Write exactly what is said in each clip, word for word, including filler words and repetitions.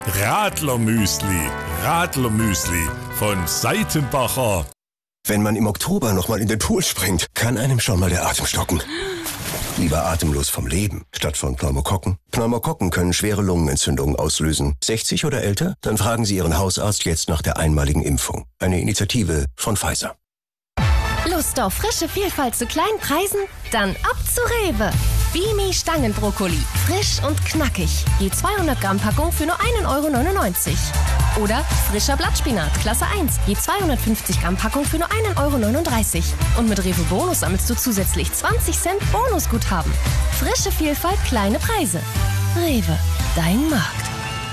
Radlermüsli, Radlermüsli von Seitenbacher. Wenn man im Oktober nochmal in den Pool springt, kann einem schon mal der Atem stocken. Lieber atemlos vom Leben, statt von Pneumokokken. Pneumokokken können schwere Lungenentzündungen auslösen. sechzig oder älter? Dann fragen Sie Ihren Hausarzt jetzt nach der einmaligen Impfung. Eine Initiative von Pfizer. Lust auf frische Vielfalt zu kleinen Preisen? Dann ab zu Rewe. Bimi Stangenbrokkoli. Frisch und knackig. Je zweihundert Gramm Packung für nur ein Euro neunundneunzig. Oder frischer Blattspinat, Klasse eins. Je zweihundertfünfzig Gramm Packung für nur ein Euro neununddreißig. Und mit Rewe Bonus sammelst du zusätzlich zwanzig Cent Bonusguthaben. Frische Vielfalt, kleine Preise. Rewe, dein Markt.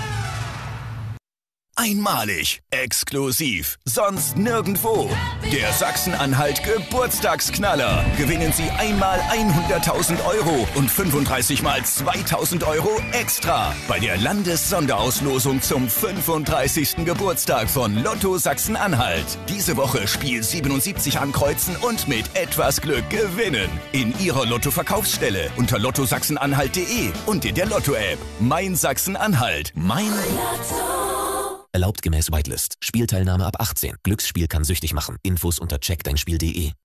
Einmalig, exklusiv, sonst nirgendwo. Der Sachsen-Anhalt Geburtstagsknaller. Gewinnen Sie einmal hunderttausend Euro und fünfunddreißig mal zweitausend Euro extra bei der Landessonderauslosung zum fünfunddreißigsten Geburtstag von Lotto Sachsen-Anhalt. Diese Woche Spiel siebenundsiebzig ankreuzen und mit etwas Glück gewinnen. In Ihrer Lotto-Verkaufsstelle unter lotto sachsen-anhalt punkt de und in der Lotto-App. Mein Sachsen-Anhalt, mein Lotto. Erlaubt gemäß Whitelist. Spielteilnahme ab achtzehn. Glücksspiel kann süchtig machen. Infos unter check dein spiel punkt de.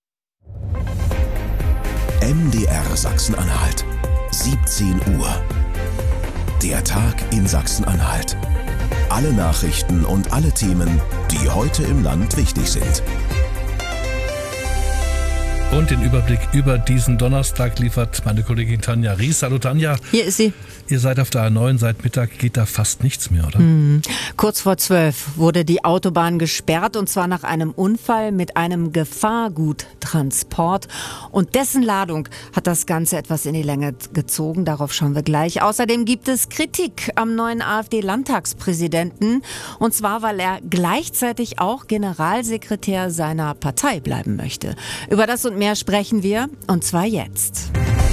M D R Sachsen-Anhalt. siebzehn Uhr. Der Tag in Sachsen-Anhalt. Alle Nachrichten und alle Themen, die heute im Land wichtig sind. Und den Überblick über diesen Donnerstag liefert meine Kollegin Tanja Ries. Hallo Tanja. Hier ist sie. Ihr seid auf der A neun, seit Mittag geht da fast nichts mehr, oder? Mhm. Kurz vor zwölf wurde die Autobahn gesperrt, und zwar nach einem Unfall mit einem Gefahrguttransport. Und dessen Ladung hat das Ganze etwas in die Länge gezogen. Darauf schauen wir gleich. Außerdem gibt es Kritik am neuen AfD-Landtagspräsidenten. Und zwar, weil er gleichzeitig auch Generalsekretär seiner Partei bleiben möchte. Über das und mehr sprechen wir, und zwar jetzt.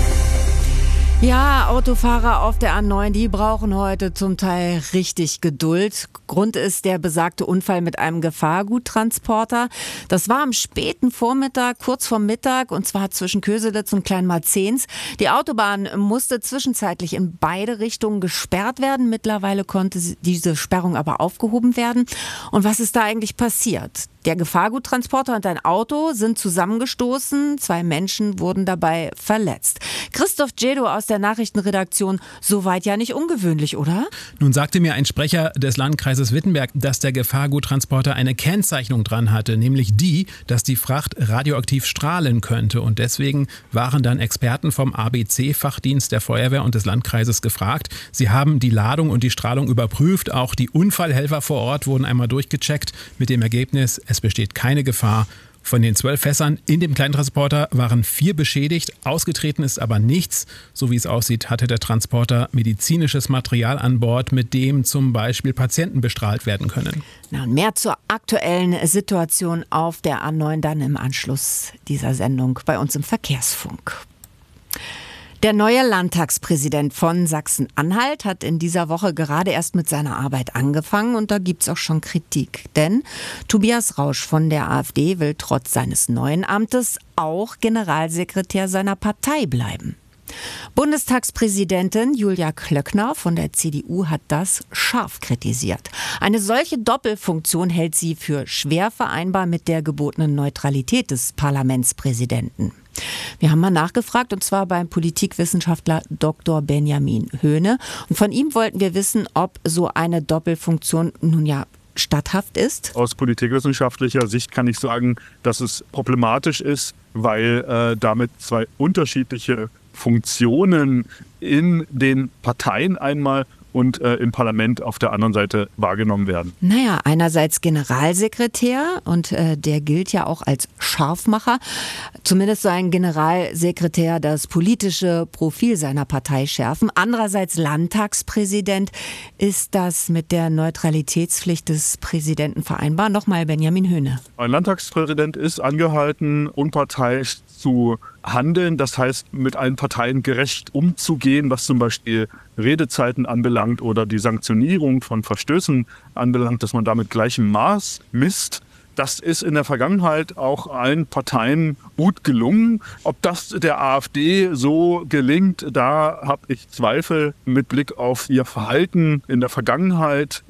Ja, Autofahrer auf der A neun, die brauchen heute zum Teil richtig Geduld. Grund ist der besagte Unfall mit einem Gefahrguttransporter. Das war am späten Vormittag, kurz vor Mittag, und zwar zwischen Köselitz und Kleinmarzens. Die Autobahn musste zwischenzeitlich in beide Richtungen gesperrt werden. Mittlerweile konnte diese Sperrung aber aufgehoben werden. Und was ist da eigentlich passiert? Der Gefahrguttransporter und ein Auto sind zusammengestoßen. Zwei Menschen wurden dabei verletzt. Christoph Djedo aus der Nachrichtenredaktion, soweit ja nicht ungewöhnlich, oder? Nun sagte mir ein Sprecher des Landkreises Wittenberg, dass der Gefahrguttransporter eine Kennzeichnung dran hatte, nämlich die, dass die Fracht radioaktiv strahlen könnte. Und deswegen waren dann Experten vom A B C-Fachdienst der Feuerwehr und des Landkreises gefragt. Sie haben die Ladung und die Strahlung überprüft. Auch die Unfallhelfer vor Ort wurden einmal durchgecheckt mit dem Ergebnis, es besteht keine Gefahr. Von den zwölf Fässern in dem Kleintransporter waren vier beschädigt. Ausgetreten ist aber nichts. So wie es aussieht, hatte der Transporter medizinisches Material an Bord, mit dem zum Beispiel Patienten bestrahlt werden können. Na, und mehr zur aktuellen Situation auf der A neun dann im Anschluss dieser Sendung bei uns im Verkehrsfunk. Der neue Landtagspräsident von Sachsen-Anhalt hat in dieser Woche gerade erst mit seiner Arbeit angefangen, und da gibt's auch schon Kritik. Denn Tobias Rausch von der AfD will trotz seines neuen Amtes auch Generalsekretär seiner Partei bleiben. Bundestagspräsidentin Julia Klöckner von der C D U hat das scharf kritisiert. Eine solche Doppelfunktion hält sie für schwer vereinbar mit der gebotenen Neutralität des Parlamentspräsidenten. Wir haben mal nachgefragt, und zwar beim Politikwissenschaftler Doktor Benjamin Höhne. Und von ihm wollten wir wissen, ob so eine Doppelfunktion nun ja statthaft ist. Aus politikwissenschaftlicher Sicht kann ich sagen, dass es problematisch ist, weil äh, damit zwei unterschiedliche Funktionen in den Parteien einmal und äh, im Parlament auf der anderen Seite wahrgenommen werden. Naja, einerseits Generalsekretär, und äh, der gilt ja auch als Scharfmacher. Zumindest soll ein Generalsekretär das politische Profil seiner Partei schärfen. Andererseits Landtagspräsident. Ist das mit der Neutralitätspflicht des Präsidenten vereinbar? Nochmal Benjamin Höhne. Ein Landtagspräsident ist angehalten, unparteiisch zu handeln, das heißt mit allen Parteien gerecht umzugehen, was zum Beispiel Redezeiten anbelangt oder die Sanktionierung von Verstößen anbelangt, dass man damit gleichem Maß misst. Das ist in der Vergangenheit auch allen Parteien gut gelungen. Ob das der AfD so gelingt, da habe ich Zweifel mit Blick auf ihr Verhalten in der Vergangenheit.